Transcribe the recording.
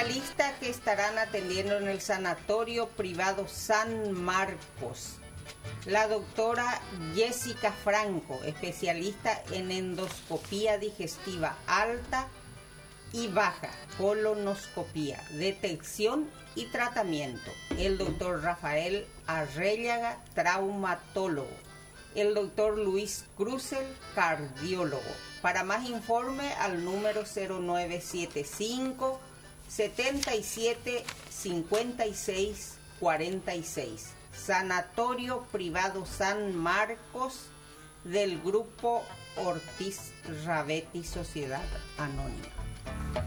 especialistas que estarán atendiendo en el Sanatorio Privado San Marcos. La doctora Jessica Franco, especialista en endoscopía digestiva alta y baja, colonoscopía, detección y tratamiento. El doctor Rafael Arrellaga, traumatólogo. El doctor Luis Cruzel, cardiólogo. Para más informe al número 0975 77 56 46. Sanatorio Privado San Marcos del Grupo Ortiz Rabetti Sociedad Anónima.